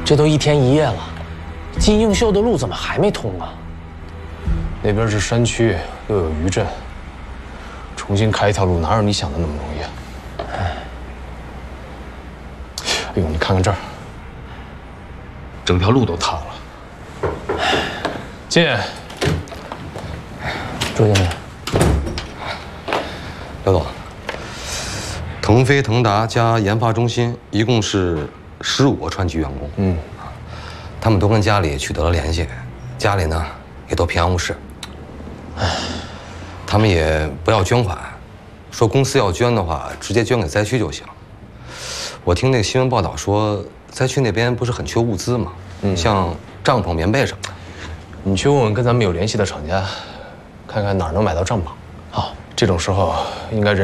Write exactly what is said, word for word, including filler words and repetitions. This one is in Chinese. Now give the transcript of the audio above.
这都一天一夜了，进映秀的路怎么还没通啊？ 那边是山区，又有余震，重新开一条路哪有你想的那么容易啊？哎呦，你看看这儿，整条路都塌了。进。 朱经理， 刘总，腾飞、腾达加研发中心一共是十五个川籍员工。嗯，他们都跟家里取得了联系，家里呢也都平安无事。他们也不要捐款，说公司要捐的话，直接捐给灾区就行。我听那个新闻报道说，灾区那边不是很缺物资吗？嗯，像帐篷、棉被什么的。 你去问问跟咱们有联系的厂家，看看哪儿能买到帐篷。好，这种时候应该人。